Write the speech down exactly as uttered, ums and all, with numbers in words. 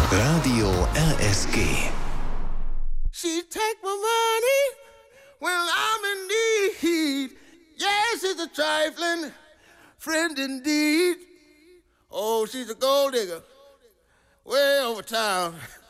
Radio R S G. She take my money when I'm in need. Yes, it's a trifling friend indeed. Oh, she's a gold digger way over town.